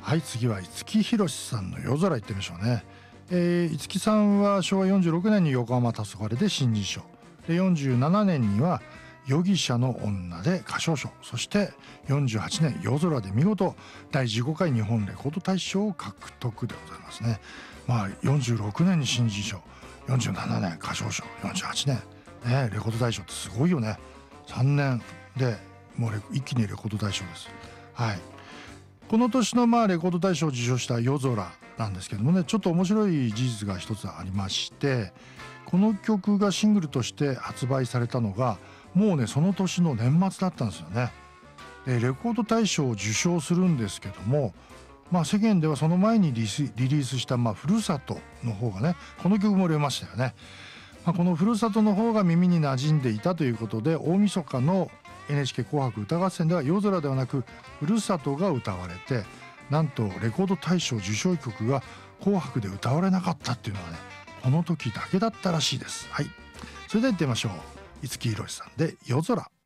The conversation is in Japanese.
はい、次は五木ひろしさんの夜空行ってみましょうね。五木さんは昭和46年に横浜黄昏で新人賞で、47年には容疑者の女で歌唱賞、そして48年夜空で見事第15回日本レコード大賞を獲得でございますね。46年に新人賞、47年歌唱賞、48年、レコード大賞ってすごいよね。3年でもう一気にレコード大賞です。はい、この年のレコード大賞を受賞した夜空なんですけどもね、ちょっと面白い事実が一つありまして、この曲がシングルとして発売されたのがもうねその年の年末だったんですよね。でレコード大賞を受賞するんですけども、世間ではその前にリリースしたふるさとの方がね、この曲も売れましたよね。このふるさとの方が耳に馴染んでいたということで、大晦日の NHK 紅白歌合戦では夜空ではなくふるさとが歌われて、なんとレコード大賞受賞曲が紅白で歌われなかったっていうのはね、この時だけだったらしいです。はい、それでは行ってみましょう。五木ひろしさんで夜空。